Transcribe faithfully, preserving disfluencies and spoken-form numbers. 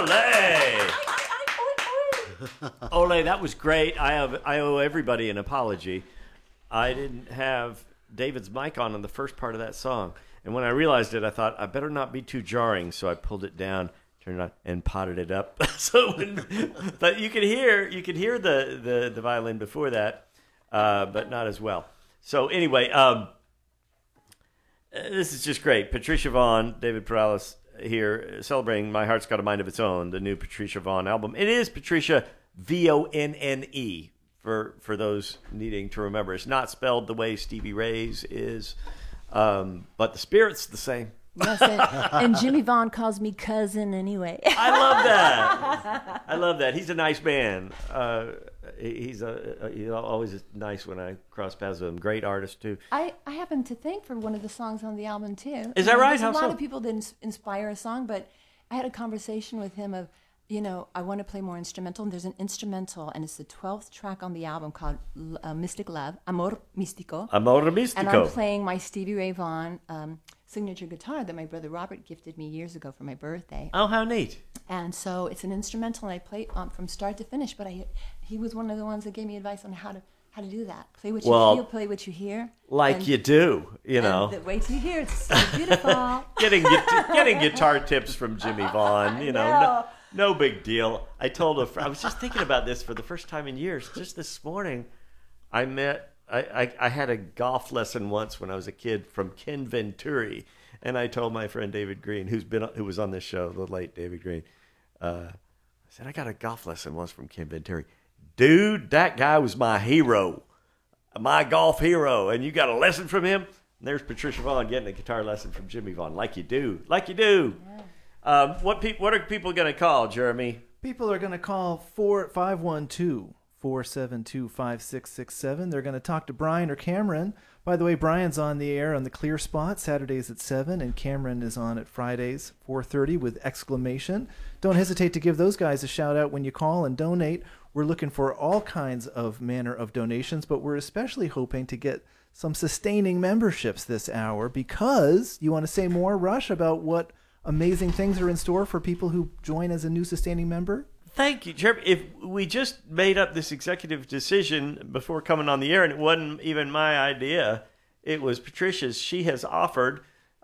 Ole, that was great. I have I owe everybody an apology. I didn't have David's mic on in the first part of that song. And when I realized it, I thought, I better not be too jarring. So I pulled it down, turned it on, and potted it up. so, when, But you could hear you could hear the, the, the violin before that, uh, but not as well. So anyway, um, this is just great. Patricia Vaughn, David Perales here, celebrating My Heart's Got a Mind of Its Own, the new Patricia Vaughn album. It is Patricia, V O N N E, for, for those needing to remember. It's not spelled the way Stevie Ray's is. Um, but the spirit's the same. Yes, and, and Jimmy Vaughn calls me cousin anyway. I love that. I love that. He's a nice man. Uh, he's a, a, he's always nice when I cross paths with him. Great artist too. I, I happen to think for one of the songs on the album too. Is that you know, right? There's How a lot so? of people that ins- inspire a song, but I had a conversation with him of, you know, I want to play more instrumental, and there's an instrumental, and it's the twelfth track on the album called uh, Mystic Love, Amor Místico. Amor Místico. And I'm playing my Stevie Ray Vaughan um, signature guitar that my brother Robert gifted me years ago for my birthday. Oh, how neat. And so it's an instrumental, and I play um, from start to finish, but I, he was one of the ones that gave me advice on how to how to do that. Play what you well, feel, play what you hear. Like and, you do, you know. The, wait till you hear it. It's so beautiful. getting, getting guitar tips from Jimmy Vaughn, you know. No. No big deal. I told a friend, I was just thinking about this for the first time in years. Just this morning, I met, I, I, I had a golf lesson once when I was a kid from Ken Venturi. And I told my friend David Green, who's been, who was on this show, the late David Green, uh, I said, I got a golf lesson once from Ken Venturi. Dude, that guy was my hero, my golf hero. And you got a lesson from him? And there's Patricia Vaughn getting a guitar lesson from Jimmy Vaughn. Like you do. Like you do. Yeah. Um, what pe- What are people going to call, Jeremy? People are going to call four five one two, four seven two, five six six seven. They're going to talk to Brian or Cameron. By the way, Brian's on the air on the Clear Spot Saturdays at seven, and Cameron is on at Fridays four thirty with exclamation. Don't hesitate to give those guys a shout out when you call and donate. We're looking for all kinds of manner of donations, but we're especially hoping to get some sustaining memberships this hour, because you want to say more, Rush, about what amazing things are in store for people who join as a new sustaining member? Thank you, Jeremy. If we just made up this executive decision before coming on the air, and it wasn't even my idea, it was Patricia's. She has offered